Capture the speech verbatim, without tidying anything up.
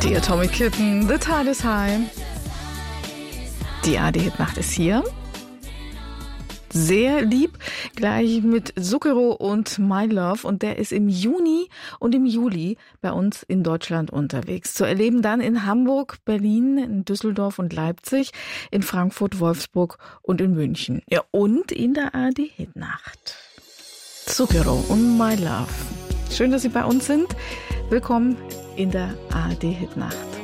Die Atomic Kitten, The Tide is High. Die A D-Hit-Nacht ist hier. Sehr lieb, gleich mit Zucchero und My Love. Und der ist im Juni und im Juli bei uns in Deutschland unterwegs. Zu erleben dann in Hamburg, Berlin, in Düsseldorf und Leipzig, in Frankfurt, Wolfsburg und in München. Ja, und in der A D-Hit-Nacht. Zucchero und My Love. Schön, dass Sie bei uns sind. Willkommen in der A D-Hit-Nacht.